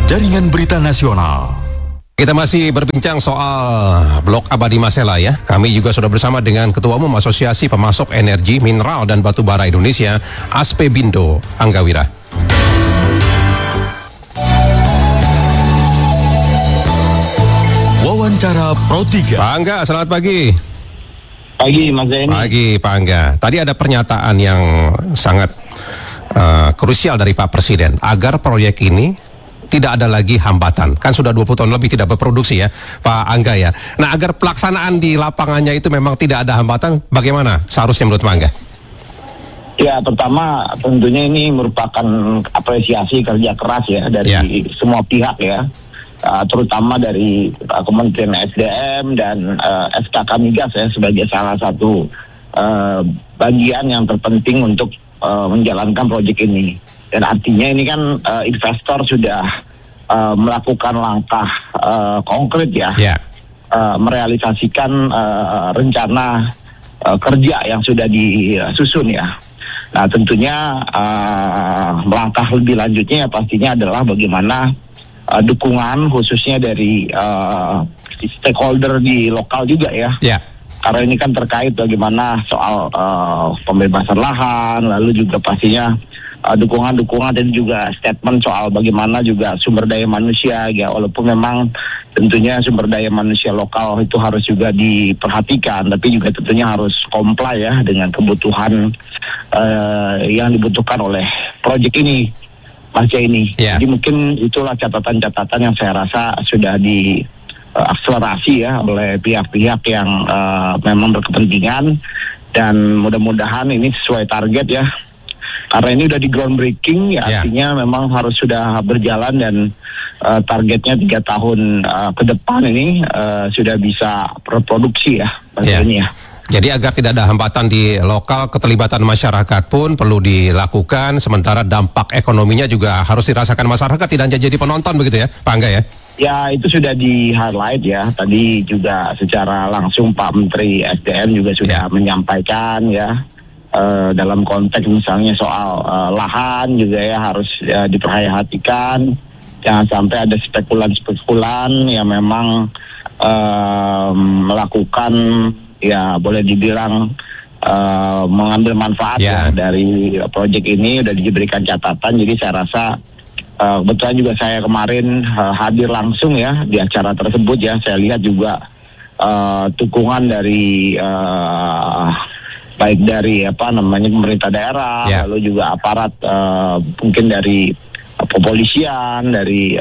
Jaringan Berita Nasional. Kita masih berbincang soal Blok Abadi Masela ya. Kami juga sudah bersama dengan Ketua Umum Asosiasi Pemasok Energi, Mineral dan Batubara Indonesia, Aspebindo Anggawira. Wawancara Pro 3. Pak Angga, selamat pagi. Pagi, Mas Zaini. Pagi, Pak Angga. Tadi ada pernyataan yang sangat krusial dari Pak Presiden agar proyek ini tidak ada lagi hambatan. Kan sudah 20 tahun lebih tidak berproduksi ya, Pak Angga ya. Nah, agar pelaksanaan di lapangannya itu memang tidak ada hambatan, bagaimana seharusnya menurut Pak Angga? Ya, pertama tentunya ini merupakan apresiasi kerja keras ya dari semua pihak ya. Terutama dari Kementerian SDM dan SKK Migas ya sebagai salah satu bagian yang terpenting untuk menjalankan proyek ini. Dan artinya ini kan investor sudah melakukan langkah konkret ya, merealisasikan rencana kerja yang sudah disusun ya. Nah tentunya langkah lebih lanjutnya ya pastinya adalah bagaimana dukungan khususnya dari stakeholder di lokal juga ya. Karena ini kan terkait bagaimana soal pembebasan lahan, lalu juga pastinya dukungan-dukungan dan juga statement soal bagaimana juga sumber daya manusia ya, walaupun memang tentunya sumber daya manusia lokal itu harus juga diperhatikan, tapi juga tentunya harus comply ya dengan kebutuhan yang dibutuhkan oleh proyek ini, Mas ini. Jadi mungkin itulah catatan-catatan yang saya rasa sudah diakselerasi ya oleh pihak-pihak yang memang berkepentingan, dan mudah-mudahan ini sesuai target ya. Karena ini udah di groundbreaking ya, artinya memang harus sudah berjalan dan targetnya 3 tahun ke depan ini sudah bisa berproduksi ya, ini ya. Jadi agar tidak ada hambatan di lokal, keterlibatan masyarakat pun perlu dilakukan, sementara dampak ekonominya juga harus dirasakan masyarakat, tidak hanya jadi penonton begitu ya, Pak Angga ya? Ya, itu sudah di-highlight ya, tadi juga secara langsung Pak Menteri SDM juga sudah menyampaikan ya, dalam konteks misalnya soal lahan juga ya harus diperhatikan, jangan sampai ada spekulan-spekulan yang memang melakukan ya boleh dibilang mengambil manfaat ya dari proyek ini. Udah diberikan catatan, jadi saya rasa kebetulan juga saya kemarin hadir langsung ya di acara tersebut ya, saya lihat juga dukungan dari baik dari pemerintah daerah, lalu juga aparat mungkin dari kepolisian, dari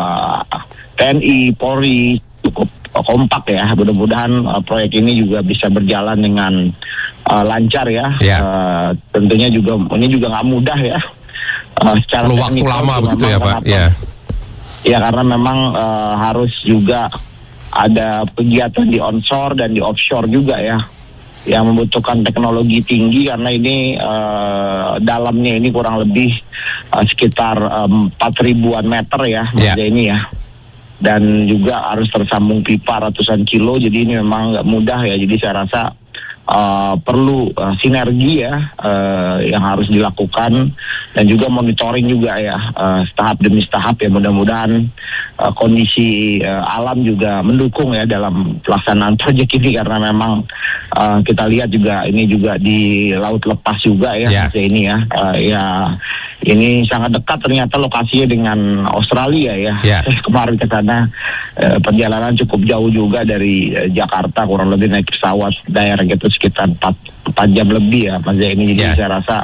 TNI, Polri cukup kompak ya. Mudah-mudahan proyek ini juga bisa berjalan dengan lancar ya. Tentunya juga ini juga nggak mudah ya. Secara perlu waktu lama begitu ya Pak. Ya karena memang harus juga ada kegiatan di onshore dan di offshore juga ya, yang membutuhkan teknologi tinggi, karena ini dalamnya ini kurang lebih sekitar 4.000-an meter ya, ini ya. Dan juga harus tersambung pipa ratusan kilo, jadi ini memang nggak mudah ya. Jadi saya rasa perlu sinergi ya yang harus dilakukan, dan juga monitoring juga ya tahap demi tahap ya. Mudah-mudahan kondisi alam juga mendukung ya dalam pelaksanaan proyek ini, karena memang kita lihat juga ini juga di laut lepas juga ya, ini ya. Ini sangat dekat ternyata lokasinya dengan Australia ya. Saya kemarin ke sana perjalanan cukup jauh juga dari Jakarta, kurang lebih naik pesawat daerah gitu sekitar 4 jam lebih ya, Mas ini. Jadi saya rasa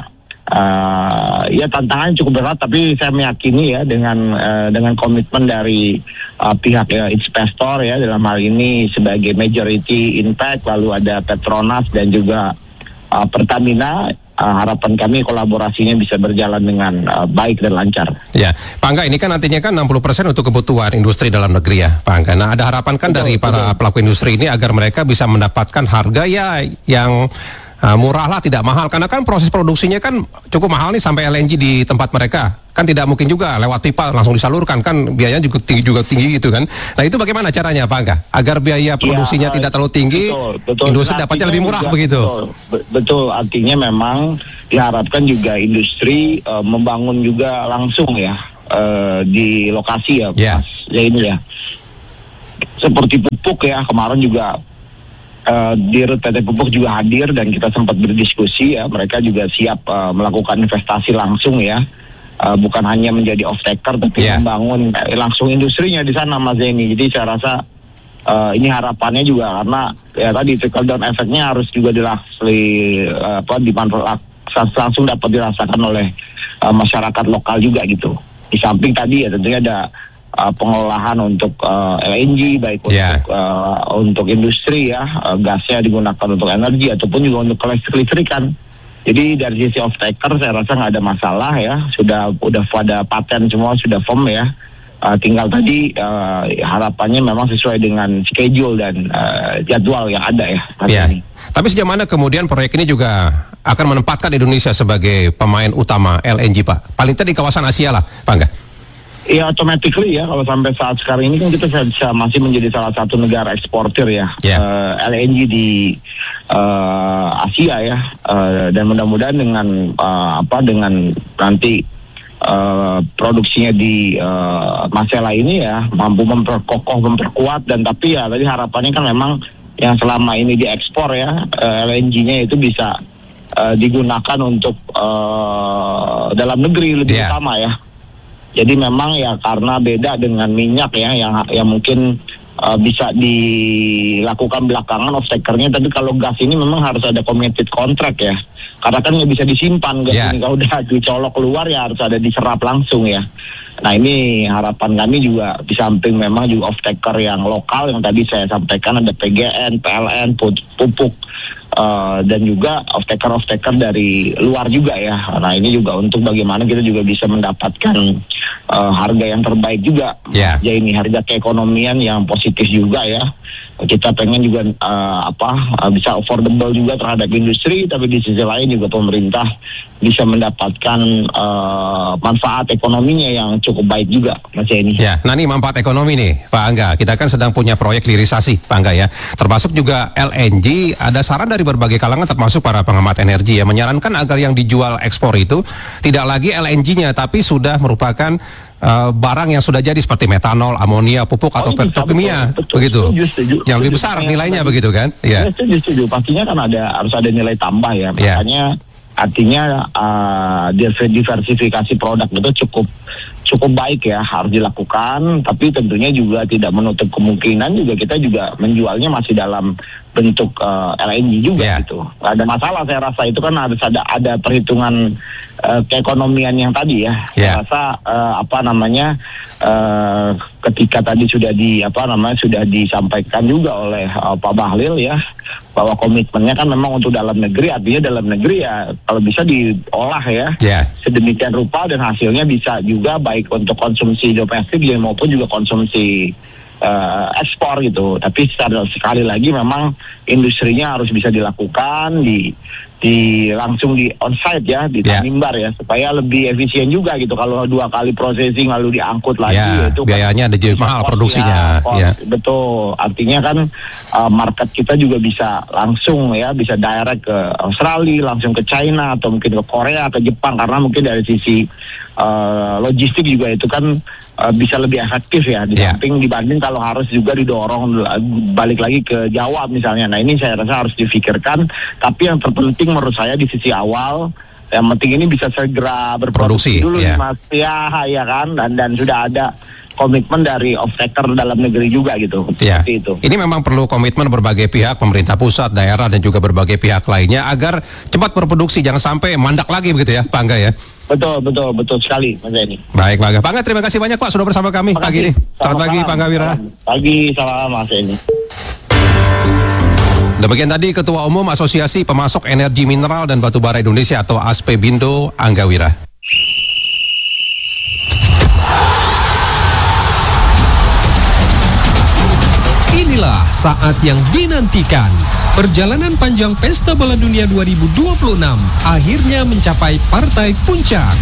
ya tantangannya cukup berat, tapi saya meyakini ya dengan komitmen dari pihak investor ya, dalam hal ini sebagai majority impact, lalu ada Petronas dan juga Pertamina. Harapan kami kolaborasinya bisa berjalan dengan baik dan lancar. Ya, Pak Angga, ini kan nantinya kan 60% untuk kebutuhan industri dalam negeri ya, Pak Angga. Nah, ada harapan kan dari para pelaku industri ini agar mereka bisa mendapatkan harga ya yang murah lah, tidak mahal. Karena kan proses produksinya kan cukup mahal nih, sampai LNG di tempat mereka. Kan tidak mungkin juga lewat pipa langsung disalurkan, kan biayanya juga tinggi gitu kan. Nah, itu bagaimana caranya Pak Angga? Agar biaya produksinya tidak terlalu tinggi, industri dapatnya lebih murah begitu. Betul, artinya memang diharapkan juga industri membangun juga langsung ya di lokasi ya, Ya. Mas Zaini ya. Seperti pupuk ya, kemarin juga Dirut PT Pupuk juga hadir dan kita sempat berdiskusi ya. Mereka juga siap melakukan investasi langsung ya. Bukan hanya menjadi off-taker tapi membangun langsung industrinya di sana, Mas Zaini. Jadi saya rasa ini harapannya juga karena ya tadi trickle down efeknya harus juga langsung dapat dirasakan oleh masyarakat lokal juga gitu. Di samping tadi ya tentunya ada pengolahan untuk LNG baik untuk industri ya, gasnya digunakan untuk energi ataupun juga untuk kelistrikan. Jadi dari sisi off-taker saya rasa nggak ada masalah ya, udah pada paten semua sudah firm ya. Tinggal tadi harapannya memang sesuai dengan schedule dan jadwal yang ada ya. Ini. Tapi sejauh mana kemudian proyek ini juga akan menempatkan Indonesia sebagai pemain utama LNG, Pak? Paling tidak di kawasan Asia lah, Pak Angga. Ya, automatically ya, kalau sampai saat sekarang ini kan kita masih menjadi salah satu negara eksportir ya, LNG di Asia ya, dan mudah-mudahan dengan dengan nanti produksinya di Masela ini ya mampu memperkuat dan tapi ya tadi harapannya kan memang yang selama ini diekspor ya, LNG-nya itu bisa digunakan untuk dalam negeri lebih utama ya. Jadi memang ya karena beda dengan minyak ya yang mungkin bisa dilakukan belakangan off-takernya, tapi kalau gas ini memang harus ada committed contract ya. Karena kan nggak bisa disimpan gas ini, kalau udah dicolok keluar ya harus ada diserap langsung ya. Nah ini harapan kami juga di samping memang juga off-taker yang lokal yang tadi saya sampaikan ada PGN, PLN, pupuk dan juga off-taker dari luar juga ya. Nah ini juga untuk bagaimana kita juga bisa mendapatkan harga yang terbaik juga. Ya ini harga keekonomian yang positif juga ya. Kita pengen juga bisa affordable juga terhadap industri, tapi di sisi lain juga pemerintah bisa mendapatkan manfaat ekonominya yang cukup baik juga, Mas Zaini. Ya, nah ini manfaat ekonomi nih, Pak Angga. Kita kan sedang punya proyek hilirisasi, Pak Angga ya. Termasuk juga LNG. Ada saran dari berbagai kalangan, termasuk para pengamat energi ya, menyarankan agar yang dijual ekspor itu tidak lagi LNG-nya, tapi sudah merupakan barang yang sudah jadi seperti metanol, amonia, pupuk atau petrokimia, begitu. Setuju. Yang lebih besar nilainya begitu kan? Ya. Setuju. Pastinya kan harus ada nilai tambah ya. Makanya artinya diversifikasi produk itu cukup baik ya, harus dilakukan, tapi tentunya juga tidak menutup kemungkinan juga kita juga menjualnya masih dalam bentuk LNG juga gitu. Nggak ada masalah, saya rasa itu kan harus ada perhitungan keekonomian yang tadi ya. Saya rasa ketika tadi sudah disampaikan juga oleh Pak Bahlil ya, bahwa komitmennya kan memang untuk dalam negeri, artinya dalam negeri ya kalau bisa diolah ya sedemikian rupa dan hasilnya bisa juga baik untuk konsumsi domestik ya maupun juga konsumsi ekspor gitu. Tapi sekali lagi memang industrinya harus bisa dilakukan langsung di onsite ya, di Tanimbar ya, supaya lebih efisien juga gitu. Kalau 2 kali processing lalu diangkut lagi itu biayanya ada jadi mahal produksinya. Betul. Artinya kan market kita juga bisa langsung ya, bisa direct ke Australia, langsung ke China atau mungkin ke Korea, ke Jepang, karena mungkin dari sisi logistik juga itu kan bisa lebih efektif ya dibanding kalau harus juga didorong balik lagi ke Jawa misalnya. Nah ini saya rasa harus difikirkan, tapi yang terpenting menurut saya di sisi awal yang penting ini bisa segera berproduksi dulu Mas ya kan, dan sudah ada komitmen dari off-taker dalam negeri juga gitu. Seperti itu. Ini memang perlu komitmen berbagai pihak, pemerintah pusat, daerah dan juga berbagai pihak lainnya agar cepat berproduksi, jangan sampai mandak lagi begitu ya Pak Angga ya. Betul sekali Mas Zaini. Baik Pak Angga. Pak Angga, terima kasih banyak Pak sudah bersama kami pagi ini. Selamat pagi Pak Angga Wira. Salam Mas Zaini. Demikian tadi Ketua Umum Asosiasi Pemasok Energi Mineral dan Batubara Indonesia atau ASPEBINDO, Angga Wira. Inilah saat yang dinantikan. Perjalanan panjang Pesta Bola Dunia 2026 akhirnya mencapai partai puncak.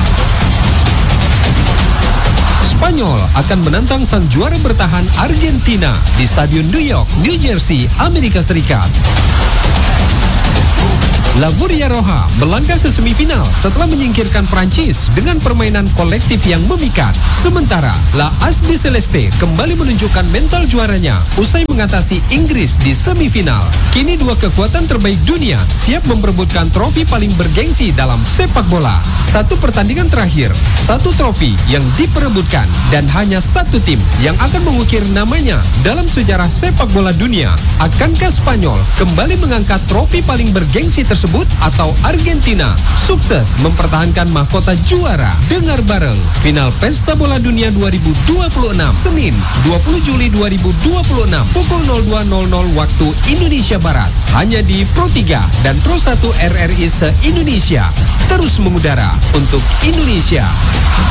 Spanyol akan menantang sang juara bertahan Argentina di Stadion New York, New Jersey, Amerika Serikat. Lavuria Roja melangkah ke semifinal setelah menyingkirkan Prancis dengan permainan kolektif yang memikat. Sementara La Asbi Celeste kembali menunjukkan mental juaranya usai mengatasi Inggris di semifinal. Kini dua kekuatan terbaik dunia siap memperebutkan trofi paling bergengsi dalam sepak bola. Satu pertandingan terakhir, satu trofi yang diperebutkan, dan hanya satu tim yang akan mengukir namanya dalam sejarah sepak bola dunia. Akankah Spanyol kembali mengangkat trofi paling bergengsi tersebut atau Argentina sukses mempertahankan mahkota juara? Dengar bareng final Pesta Bola Dunia 2026 Senin 20 Juli 2026 pukul 02.00 waktu Indonesia Barat hanya di Pro 3 dan Pro 1 RRI se-Indonesia. Terus mengudara untuk Indonesia.